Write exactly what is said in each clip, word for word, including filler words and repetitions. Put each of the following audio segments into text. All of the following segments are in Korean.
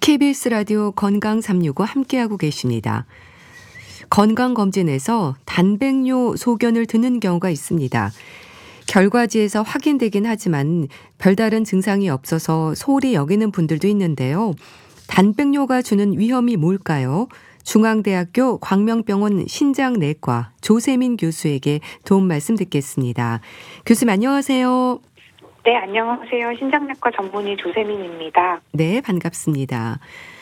케이비에스 라디오 건강 삼육오 함께하고 계십니다. 건강검진에서 단백뇨 소견을 듣는 경우가 있습니다. 결과지에서 확인되긴 하지만 별다른 증상이 없어서 소홀히 여기는 분들도 있는데요. 단백뇨가 주는 위험이 뭘까요? 중앙대학교 광명병원 신장내과 조세민 교수에게 도움 말씀 듣겠습니다. 교수님 안녕하세요. 네, 안녕하세요. 신장내과 전문의 조세민입니다. 네, 반갑습니다.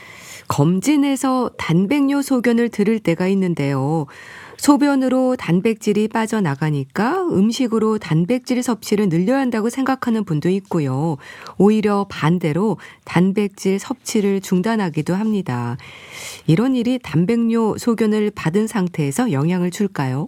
검진에서 단백뇨 소견을 들을 때가 있는데요. 소변으로 단백질이 빠져나가니까 음식으로 단백질 섭취를 늘려야 한다고 생각하는 분도 있고요. 오히려 반대로 단백질 섭취를 중단하기도 합니다. 이런 일이 단백뇨 소견을 받은 상태에서 영향을 줄까요?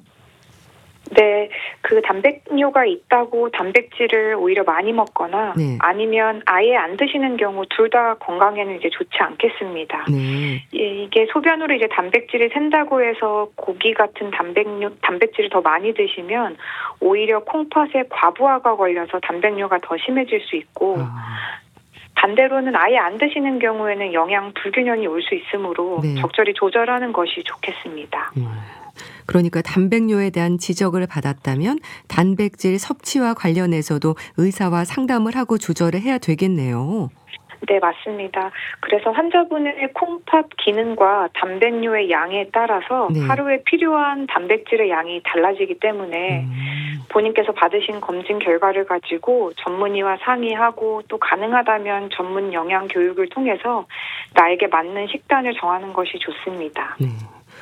네, 그 단백뇨가 있다고 단백질을 오히려 많이 먹거나 네. 아니면 아예 안 드시는 경우 둘 다 건강에는 이제 좋지 않겠습니다. 네. 예, 이게 소변으로 이제 단백질이 샌다고 해서 고기 같은 단백뇨, 단백질을 더 많이 드시면 오히려 콩팥에 과부하가 걸려서 단백뇨가 더 심해질 수 있고 아. 반대로는 아예 안 드시는 경우에는 영양 불균형이 올 수 있으므로 네. 적절히 조절하는 것이 좋겠습니다. 음. 그러니까 단백뇨에 대한 지적을 받았다면 단백질 섭취와 관련해서도 의사와 상담을 하고 조절을 해야 되겠네요. 네, 맞습니다. 그래서 환자분의 콩팥 기능과 단백뇨의 양에 따라서 네. 하루에 필요한 단백질의 양이 달라지기 때문에 음. 본인께서 받으신 검진 결과를 가지고 전문의와 상의하고 또 가능하다면 전문 영양 교육을 통해서 나에게 맞는 식단을 정하는 것이 좋습니다. 네.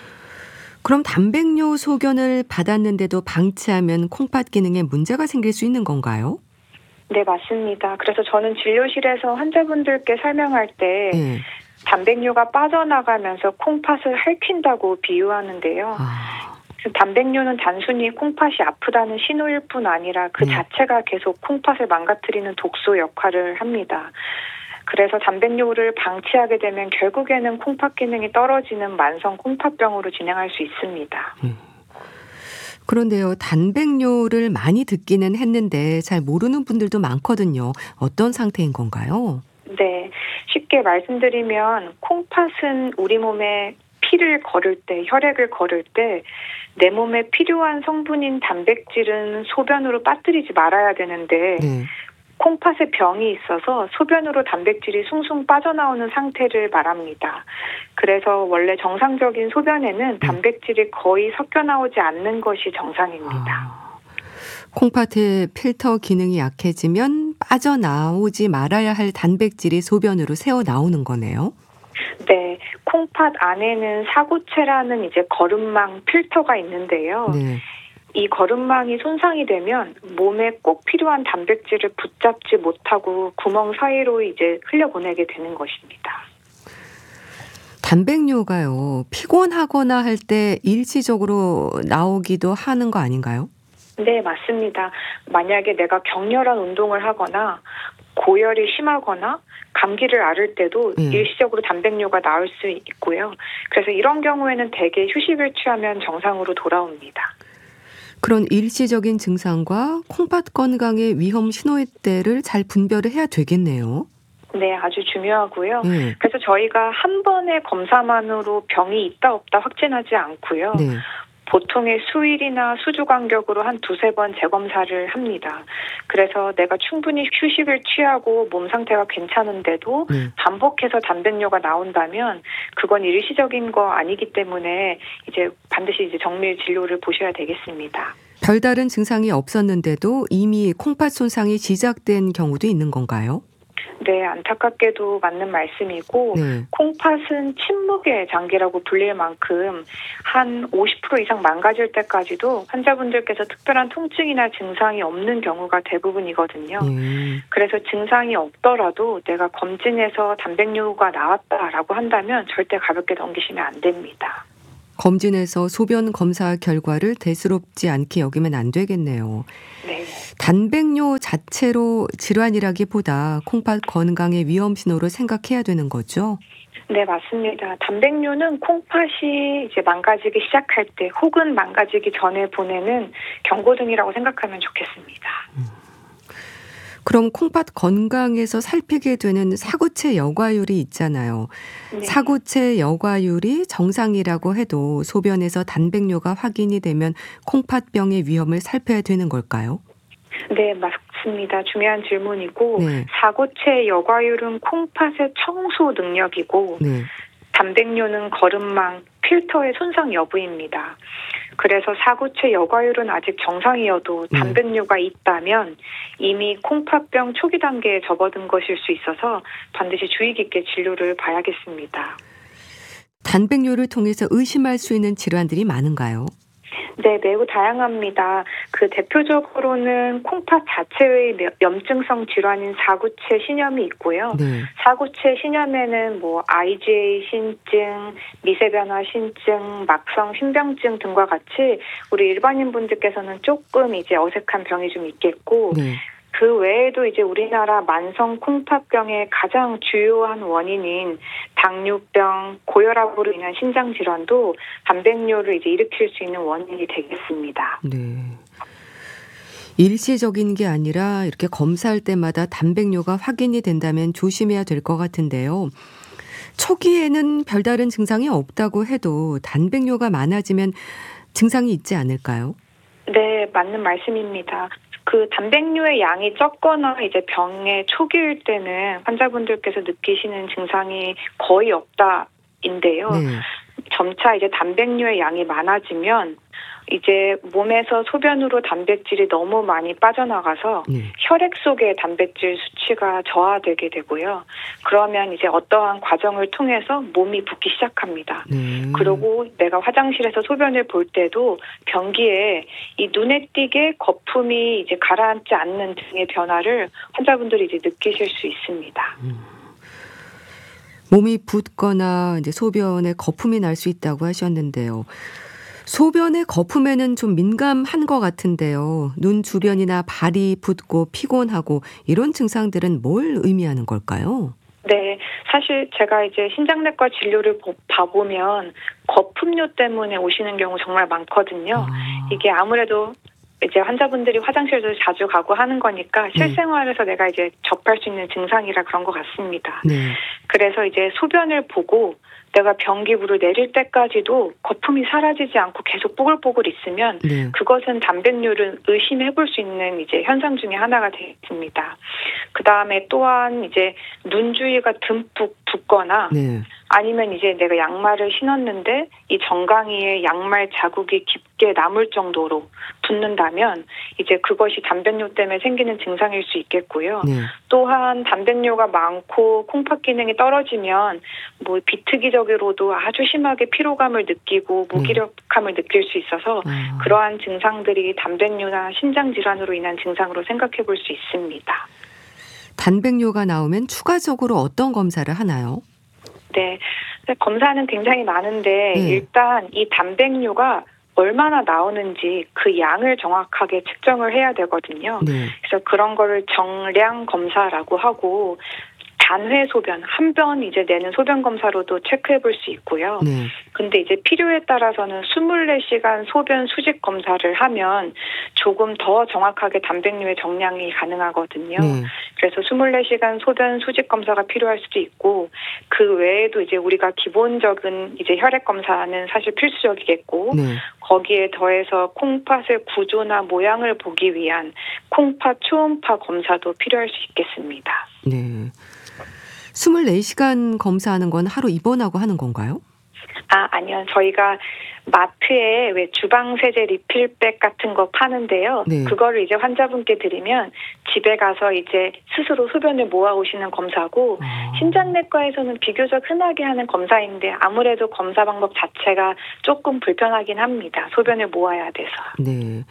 그럼 단백뇨 소견을 받았는데도 방치하면 콩팥 기능에 문제가 생길 수 있는 건가요? 네, 맞습니다. 그래서 저는 진료실에서 환자분들께 설명할 때 네. 단백뇨가 빠져나가면서 콩팥을 핥힌다고 비유하는데요. 아. 단백뇨는 단순히 콩팥이 아프다는 신호일 뿐 아니라 그 네. 자체가 계속 콩팥을 망가뜨리는 독소 역할을 합니다. 그래서 단백뇨를 방치하게 되면 결국에는 콩팥 기능이 떨어지는 만성 콩팥병으로 진행할 수 있습니다. 음. 그런데요, 단백뇨를 많이 듣기는 했는데 잘 모르는 분들도 많거든요. 어떤 상태인 건가요? 네, 쉽게 말씀드리면 콩팥은 우리 몸에 피를 거를 때, 혈액을 거를 때 내 몸에 필요한 성분인 단백질은 소변으로 빠뜨리지 말아야 되는데 네. 콩팥에 병이 있어서 소변으로 단백질이 숭숭 빠져나오는 상태를 말합니다. 그래서 원래 정상적인 소변에는 단백질이 거의 섞여 나오지 않는 것이 정상입니다. 아. 콩팥의 필터 기능이 약해지면 빠져나오지 말아야 할 단백질이 소변으로 새어 나오는 거네요. 네, 콩팥 안에는 사구체라는 이제 거름망 필터가 있는데요. 네. 이 거름망이 손상이 되면 몸에 꼭 필요한 단백질을 붙잡지 못하고 구멍 사이로 이제 흘려보내게 되는 것입니다. 단백뇨가요, 피곤하거나 할 때 일시적으로 나오기도 하는 거 아닌가요? 네, 맞습니다. 만약에 내가 격렬한 운동을 하거나 고열이 심하거나 감기를 앓을 때도 네. 일시적으로 단백뇨가 나올 수 있고요. 그래서 이런 경우에는 대개 휴식을 취하면 정상으로 돌아옵니다. 그런 일시적인 증상과 콩팥 건강의 위험 신호대를 잘 분별을 해야 되겠네요. 네, 아주 중요하고요. 네. 그래서 저희가 한 번의 검사만으로 병이 있다 없다 확진하지 않고요. 네. 보통의 수일이나 수주 간격으로 한 두세 번 재검사를 합니다. 그래서 내가 충분히 휴식을 취하고 몸 상태가 괜찮은데도 네. 반복해서 단백뇨가 나온다면 그건 일시적인 거 아니기 때문에 이제 반드시 이제 정밀 진료를 보셔야 되겠습니다. 별다른 증상이 없었는데도 이미 콩팥 손상이 시작된 경우도 있는 건가요? 네, 안타깝게도 맞는 말씀이고 네. 콩팥은 침묵의 장기라고 불릴 만큼 한 오십 퍼센트 이상 망가질 때까지도 환자분들께서 특별한 통증이나 증상이 없는 경우가 대부분이거든요. 네. 그래서 증상이 없더라도 내가 검진에서 단백뇨가 나왔다라고 한다면 절대 가볍게 넘기시면 안 됩니다. 검진에서 소변 검사 결과를 대수롭지 않게 여기면 안 되겠네요. 네. 단백뇨 자체로 질환이라기보다 콩팥 건강의 위험 신호로 생각해야 되는 거죠? 네, 맞습니다. 단백뇨는 콩팥이 이제 망가지기 시작할 때 혹은 망가지기 전에 보내는 경고등이라고 생각하면 좋겠습니다. 음. 그럼 콩팥 건강에서 살피게 되는 사구체 여과율이 있잖아요. 네. 사구체 여과율이 정상이라고 해도 소변에서 단백뇨가 확인이 되면 콩팥병의 위험을 살펴야 되는 걸까요? 네, 맞습니다. 중요한 질문이고 네. 사구체 여과율은 콩팥의 청소 능력이고 네. 단백뇨는 거름망, 필터의 손상 여부입니다. 그래서 사구체 여과율은 아직 정상이어도 네. 단백뇨가 있다면 이미 콩팥병 초기 단계에 접어든 것일 수 있어서 반드시 주의 깊게 진료를 봐야겠습니다. 단백뇨를 통해서 의심할 수 있는 질환들이 많은가요? 네, 매우 다양합니다. 그 대표적으로는 콩팥 자체의 며- 염증성 질환인 사구체 신염이 있고요. 네. 사구체 신염에는 뭐 아이지에이 신증, 미세변화 신증, 막성 신병증 등과 같이 우리 일반인 분들께서는 조금 이제 어색한 병이 좀 있겠고, 네. 그 외에도 이제 우리나라 만성 콩팥병의 가장 주요한 원인인 당뇨병, 고혈압으로 인한 신장 질환도 단백뇨를 이제 일으킬 수 있는 원인이 되겠습니다. 네. 일시적인 게 아니라 이렇게 검사할 때마다 단백뇨가 확인이 된다면 조심해야 될 것 같은데요. 초기에는 별다른 증상이 없다고 해도 단백뇨가 많아지면 증상이 있지 않을까요? 네, 맞는 말씀입니다. 그 단백뇨의 양이 적거나 이제 병의 초기일 때는 환자분들께서 느끼시는 증상이 거의 없다인데요. 네. 점차 이제 단백뇨의 양이 많아지면 이제 몸에서 소변으로 단백질이 너무 많이 빠져나가서 네. 혈액 속의 단백질 수치가 저하되게 되고요. 그러면 이제 어떠한 과정을 통해서 몸이 붓기 시작합니다. 네. 그리고 내가 화장실에서 소변을 볼 때도 변기에 이 눈에 띄게 거품이 이제 가라앉지 않는 등의 변화를 환자분들이 이제 느끼실 수 있습니다. 몸이 붓거나 이제 소변에 거품이 날 수 있다고 하셨는데요. 소변의 거품에는 좀 민감한 것 같은데요. 눈 주변이나 발이 붓고 피곤하고 이런 증상들은 뭘 의미하는 걸까요? 네, 사실 제가 이제 신장내과 진료를 보- 봐보면 거품뇨 때문에 오시는 경우 정말 많거든요. 아. 이게 아무래도 이제 환자분들이 화장실도 자주 가고 하는 거니까 실생활에서 내가 이제 접할 수 있는 증상이라 그런 것 같습니다. 네. 그래서 이제 소변을 보고 내가 변기물을 내릴 때까지도 거품이 사라지지 않고 계속 뽀글뽀글 있으면 네. 그것은 단백뇨를 의심해 볼 수 있는 이제 현상 중에 하나가 되겠습니다. 그 다음에 또한 이제 눈 주위가 듬뿍 붓거나 네. 아니면 이제 내가 양말을 신었는데 이 정강이에 양말 자국이 깊게 남을 정도로 붓는다면 이제 그것이 단백뇨 때문에 생기는 증상일 수 있겠고요. 네. 또한 단백뇨가 많고 콩팥 기능이 떨어지면 뭐 비특이적으로도 아주 심하게 피로감을 느끼고 무기력함을 느낄 수 있어서 아. 그러한 증상들이 단백뇨나 신장 질환으로 인한 증상으로 생각해 볼 수 있습니다. 단백뇨가 나오면 추가적으로 어떤 검사를 하나요? 네, 검사는 굉장히 많은데 네. 일단 이 단백뇨가 얼마나 나오는지 그 양을 정확하게 측정을 해야 되거든요. 네. 그래서 그런 거를 정량 검사라고 하고 단회 소변, 한 번 이제 내는 소변 검사로도 체크해 볼 수 있고요. 네. 근데 이제 필요에 따라서는 이십사 시간 소변 수직 검사를 하면 조금 더 정확하게 단백뇨의 정량이 가능하거든요. 네. 그래서 이십사 시간 소변 수직 검사가 필요할 수도 있고 그 외에도 이제 우리가 기본적인 이제 혈액 검사는 사실 필수적이겠고 네. 거기에 더해서 콩팥의 구조나 모양을 보기 위한 콩팥 초음파 검사도 필요할 수 있겠습니다. 네. 이십사 시간 검사하는 건 하루 입원하고 하는 건가요? 아, 아니요. 저희가 마트에 왜 주방세제 리필백 같은 거 파는데요. 네. 그거를 이제 환자분께 드리면 집에 가서 이제 스스로 소변을 모아 오시는 검사고 아. 신장내과에서는 비교적 흔하게 하는 검사인데 아무래도 검사 방법 자체가 조금 불편하긴 합니다. 소변을 모아야 돼서. 네.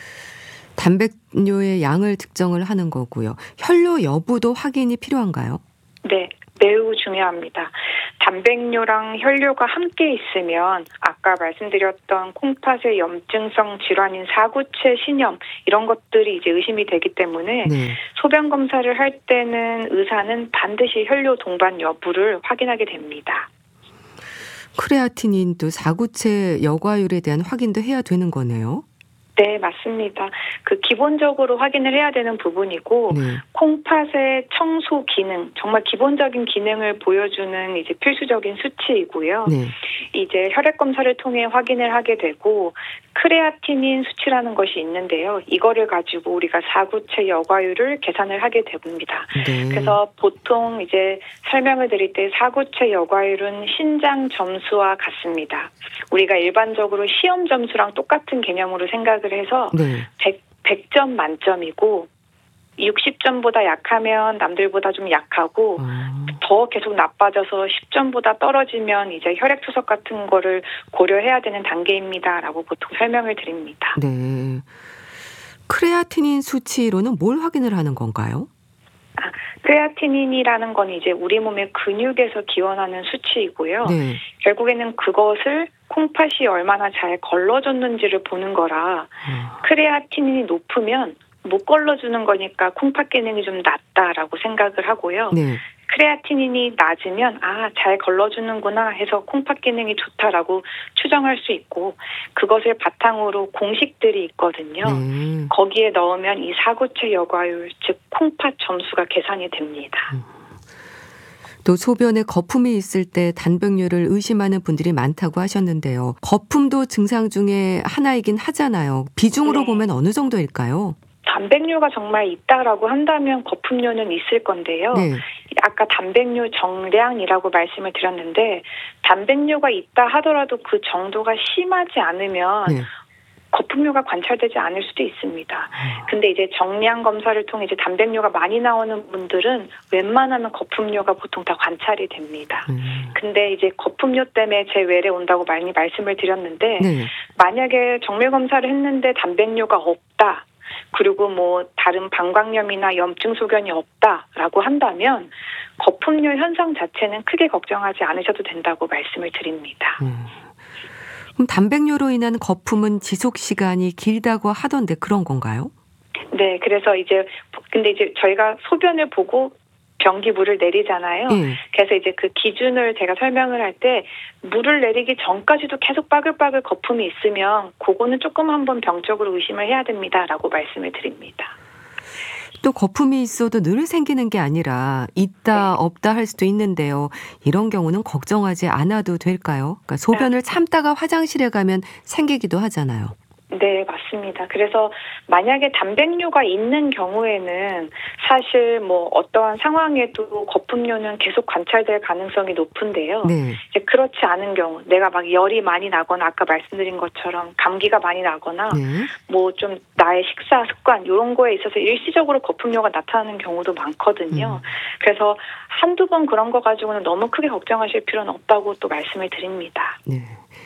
단백뇨의 양을 측정을 하는 거고요. 혈뇨 여부도 확인이 필요한가요? 네. 매우 중요합니다. 단백뇨랑 혈뇨가 함께 있으면 아까 말씀드렸던 콩팥의 염증성 질환인 사구체 신염 이런 것들이 이제 의심이 되기 때문에 네. 소변 검사를 할 때는 의사는 반드시 혈뇨 동반 여부를 확인하게 됩니다. 크레아티닌도 사구체 여과율에 대한 확인도 해야 되는 거네요. 네, 맞습니다. 그 기본적으로 확인을 해야 되는 부분이고 네. 콩팥의 청소 기능, 정말 기본적인 기능을 보여주는 이제 필수적인 수치이고요. 네. 이제 혈액 검사를 통해 확인을 하게 되고 크레아티닌 수치라는 것이 있는데요. 이거를 가지고 우리가 사구체 여과율을 계산을 하게 됩니다. 네. 그래서 보통 이제 설명을 드릴 때 사구체 여과율은 신장 점수와 같습니다. 우리가 일반적으로 시험 점수랑 똑같은 개념으로 생각을 해서 네. 백, 백 점 만점이고 육십 점보다 약하면 남들보다 좀 약하고 아. 더 계속 나빠져서 십 점보다 떨어지면 이제 혈액 투석 같은 거를 고려해야 되는 단계입니다라고 보통 설명을 드립니다. 네. 크레아티닌 수치로는 뭘 확인을 하는 건가요? 아, 크레아티닌이라는 건 이제 우리 몸의 근육에서 기원하는 수치이고요. 네. 결국에는 그것을 콩팥이 얼마나 잘 걸러줬는지를 보는 거라 아. 크레아티닌이 높으면 못 걸러주는 거니까 콩팥 기능이 좀 낮다라고 생각을 하고요. 네. 크레아티닌이 낮으면 아, 잘 걸러주는구나 해서 콩팥 기능이 좋다라고 추정할 수 있고 그것을 바탕으로 공식들이 있거든요. 네. 거기에 넣으면 이 사구체 여과율, 즉 콩팥 점수가 계산이 됩니다. 음. 또 소변에 거품이 있을 때 단백뇨를 의심하는 분들이 많다고 하셨는데요. 거품도 증상 중에 하나이긴 하잖아요. 비중으로 네. 보면 어느 정도일까요? 단백뇨가 정말 있다라고 한다면 거품뇨는 있을 건데요. 네. 아까 단백뇨 정량이라고 말씀을 드렸는데 단백뇨가 있다 하더라도 그 정도가 심하지 않으면 네. 거품뇨가 관찰되지 않을 수도 있습니다. 아. 근데 이제 정량 검사를 통해 이제 단백뇨가 많이 나오는 분들은 웬만하면 거품뇨가 보통 다 관찰이 됩니다. 음. 근데 이제 거품뇨 때문에 제 외래 온다고 많이 말씀을 드렸는데 네. 만약에 정밀 검사를 했는데 단백뇨가 없다. 그리고 뭐 다른 방광염이나 염증 소견이 없다라고 한다면 거품뇨 현상 자체는 크게 걱정하지 않으셔도 된다고 말씀을 드립니다. 음. 그럼 단백뇨로 인한 거품은 지속 시간이 길다고 하던데 그런 건가요? 네, 그래서 이제 근데 이제 저희가 소변을 보고 변기 물을 내리잖아요. 예. 그래서 이제 그 기준을 제가 설명을 할 때 물을 내리기 전까지도 계속 빠글빠글 거품이 있으면 그거는 조금 한번 병적으로 의심을 해야 됩니다라고 말씀을 드립니다. 또 거품이 있어도 늘 생기는 게 아니라 있다 네. 없다 할 수도 있는데요. 이런 경우는 걱정하지 않아도 될까요? 그러니까 소변을 참다가 화장실에 가면 생기기도 하잖아요. 네, 맞습니다. 그래서 만약에 단백뇨가 있는 경우에는 사실 뭐 어떠한 상황에도 거품뇨는 계속 관찰될 가능성이 높은데요. 네. 이제 그렇지 않은 경우, 내가 막 열이 많이 나거나 아까 말씀드린 것처럼 감기가 많이 나거나 네. 뭐 좀 나의 식사 습관 이런 거에 있어서 일시적으로 거품뇨가 나타나는 경우도 많거든요. 음. 그래서 한두 번 그런 거 가지고는 너무 크게 걱정하실 필요는 없다고 또 말씀을 드립니다. 네.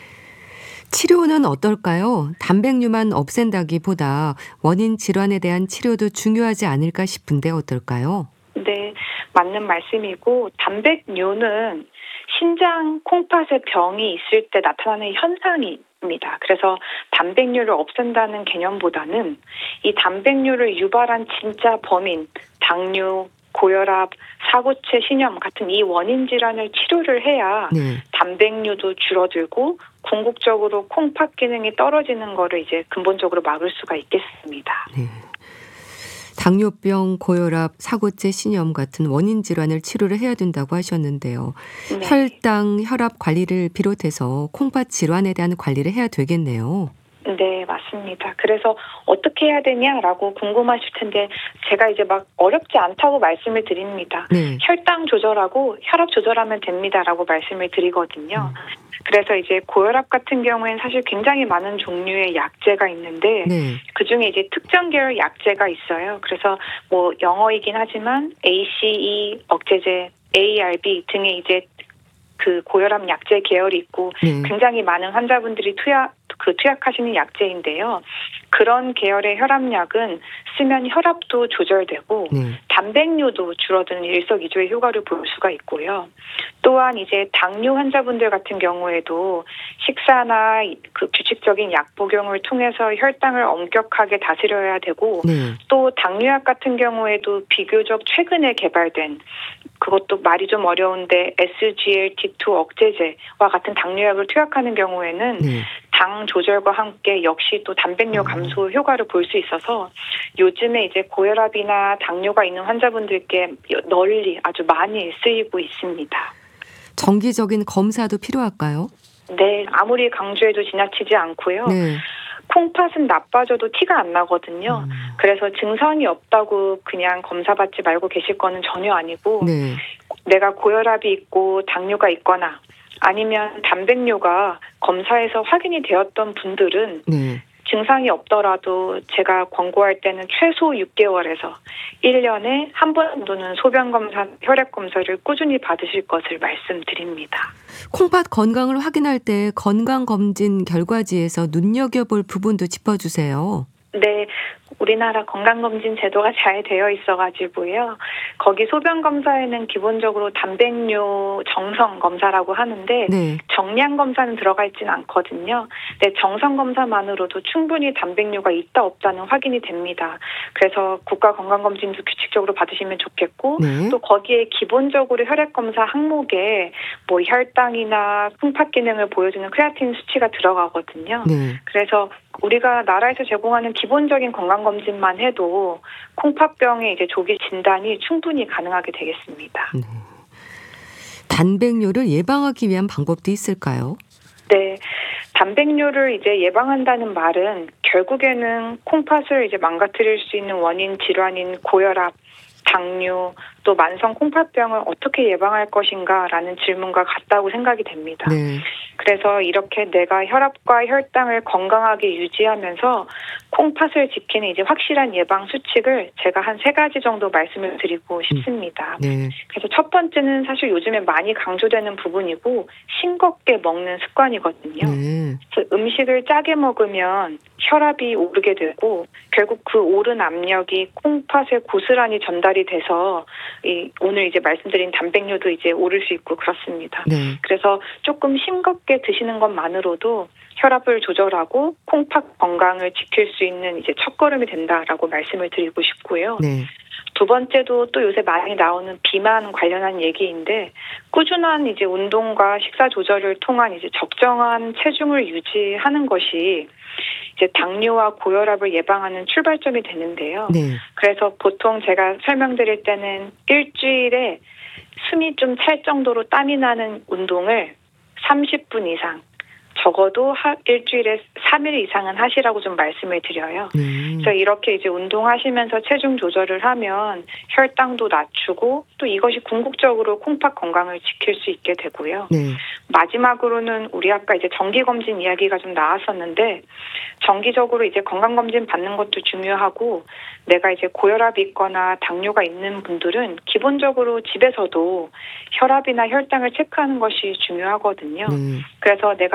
치료는 어떨까요? 단백뇨만 없앤다기보다 원인 질환에 대한 치료도 중요하지 않을까 싶은데 어떨까요? 네, 맞는 말씀이고 단백뇨는 신장 콩팥에 병이 있을 때 나타나는 현상입니다. 그래서 단백뇨를 없앤다는 개념보다는 이 단백뇨를 유발한 진짜 범인, 당뇨, 고혈압, 사구체 신염 같은 이 원인 질환을 치료를 해야 네. 단백뇨도 줄어들고 궁극적으로 콩팥 기능이 떨어지는 거를 이제 근본적으로 막을 수가 있겠습니다. 네. 당뇨병, 고혈압, 사고체 신염 같은 원인 질환을 치료를 해야 된다고 하셨는데요. 네. 혈당, 혈압 관리를 비롯해서 콩팥 질환에 대한 관리를 해야 되겠네요. 네, 맞습니다. 그래서 어떻게 해야 되냐라고 궁금하실 텐데 제가 이제 막 어렵지 않다고 말씀을 드립니다. 네. 혈당 조절하고 혈압 조절하면 됩니다라고 말씀을 드리거든요. 그래서 이제 고혈압 같은 경우에는 사실 굉장히 많은 종류의 약제가 있는데 네. 그중에 이제 특정 계열 약제가 있어요. 그래서 뭐 영어이긴 하지만 에이씨이 억제제, 에이아르비 등의 이제 그 고혈압 약제 계열이 있고 네. 굉장히 많은 환자분들이 투약 그 투약하시는 약제인데요. 그런 계열의 혈압약은 쓰면 혈압도 조절되고 네. 단백뇨도 줄어드는 일석이조의 효과를 볼 수가 있고요. 또한 이제 당뇨 환자분들 같은 경우에도 식사나 그 규칙적인 약 복용을 통해서 혈당을 엄격하게 다스려야 되고 네. 또 당뇨약 같은 경우에도 비교적 최근에 개발된 그것도 말이 좀 어려운데 에스지엘티 투 억제제와 같은 당뇨약을 투약하는 경우에는 네. 당 조절과 함께 역시 또 단백뇨 감소 효과를 볼 수 있어서 요즘에 이제 고혈압이나 당뇨가 있는 환자분들께 널리 아주 많이 쓰이고 있습니다. 정기적인 검사도 필요할까요? 네, 아무리 강조해도 지나치지 않고요. 네. 콩팥은 나빠져도 티가 안 나거든요. 음. 그래서 증상이 없다고 그냥 검사받지 말고 계실 거는 전혀 아니고 네. 내가 고혈압이 있고 당뇨가 있거나 아니면 단백뇨가 검사에서 확인이 되었던 분들은 네. 증상이 없더라도 제가 권고할 때는 최소 육 개월에서 일 년에 한 번 정도는 소변검사, 혈액검사를 꾸준히 받으실 것을 말씀드립니다. 콩팥 건강을 확인할 때 건강검진 결과지에서 눈여겨볼 부분도 짚어주세요. 네, 우리나라 건강검진 제도가 잘 되어 있어가지고요. 거기 소변검사에는 기본적으로 단백뇨 정성 검사라고 하는데 네. 정량 검사는 들어가 있진 않거든요. 네, 정성 검사만으로도 충분히 단백뇨가 있다 없다는 확인이 됩니다. 그래서 국가건강검진도 규칙적으로 받으시면 좋겠고 네. 또 거기에 기본적으로 혈액검사 항목에 뭐 혈당이나 콩팥 기능을 보여주는 크레아틴 수치가 들어가거든요. 네. 그래서 우리가 나라에서 제공하는 기본적인 건강검진만 해도 콩팥병의 이제 조기 진단이 충분히 가능하게 되겠습니다. 네. 단백뇨를 예방하기 위한 방법도 있을까요? 네. 단백뇨를 이제 예방한다는 말은 결국에는 콩팥을 이제 망가뜨릴 수 있는 원인 질환인 고혈압, 당뇨, 또 만성 콩팥병을 어떻게 예방할 것인가라는 질문과 같다고 생각이 됩니다. 네. 그래서 이렇게 내가 혈압과 혈당을 건강하게 유지하면서 콩팥을 지키는 이제 확실한 예방 수칙을 제가 한 세 가지 정도 말씀을 드리고 싶습니다. 네. 그래서 첫 번째는 사실 요즘에 많이 강조되는 부분이고 싱겁게 먹는 습관이거든요. 네. 그래서 음식을 짜게 먹으면 혈압이 오르게 되고 결국 그 오른 압력이 콩팥에 고스란히 전달이 돼서 이 오늘 이제 말씀드린 단백뇨도 이제 오를 수 있고 그렇습니다. 네. 그래서 조금 싱겁게 드시는 것만으로도 혈압을 조절하고 콩팥 건강을 지킬 수 있는 이제 첫걸음이 된다라고 말씀을 드리고 싶고요. 네. 두 번째도 또 요새 많이 나오는 비만 관련한 얘기인데 꾸준한 이제 운동과 식사 조절을 통한 이제 적정한 체중을 유지하는 것이 이제 당뇨와 고혈압을 예방하는 출발점이 되는데요. 네. 그래서 보통 제가 설명드릴 때는 일주일에 숨이 좀 찰 정도로 땀이 나는 운동을 삼십 분 이상 적어도 하, 일주일에 삼 일 이상은 하시라고 좀 말씀을 드려요. 네. 그래서 이렇게 이제 운동하시면서 체중 조절을 하면 혈당도 낮추고 또 이것이 궁극적으로 콩팥 건강을 지킬 수 있게 되고요. 네. 마지막으로는 우리 아까 이제 정기검진 이야기가 좀 나왔었는데 정기적으로 이제 건강검진 받는 것도 중요하고 내가 이제 고혈압이 있거나 당뇨가 있는 분들은 기본적으로 집에서도 혈압이나 혈당을 체크하는 것이 중요하거든요. 네. 그래서 내가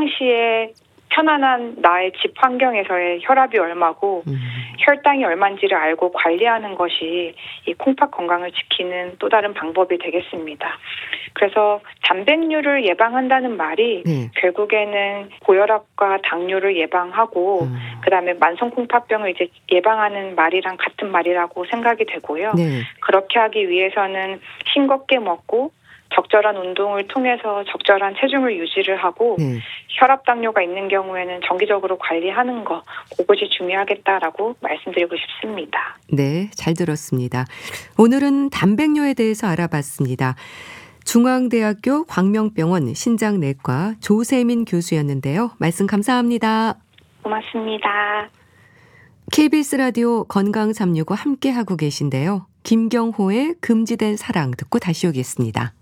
평상시에 편안한 나의 집 환경에서의 혈압이 얼마고 음. 혈당이 얼마인지를 알고 관리하는 것이 이 콩팥 건강을 지키는 또 다른 방법이 되겠습니다. 그래서 단백뇨를 예방한다는 말이 네. 결국에는 고혈압과 당뇨를 예방하고 음. 그다음에 만성 콩팥병을 이제 예방하는 말이랑 같은 말이라고 생각이 되고요. 네. 그렇게 하기 위해서는 싱겁게 먹고 적절한 운동을 통해서 적절한 체중을 유지를 하고 네. 혈압 당뇨가 있는 경우에는 정기적으로 관리하는 거 그것이 중요하겠다라고 말씀드리고 싶습니다. 네, 잘 들었습니다. 오늘은 단백뇨에 대해서 알아봤습니다. 중앙대학교 광명병원 신장내과 조세민 교수였는데요. 말씀 감사합니다. 고맙습니다. 케이비에스 라디오 건강 삼육오 함께하고 계신데요. 김경호의 금지된 사랑 듣고 다시 오겠습니다.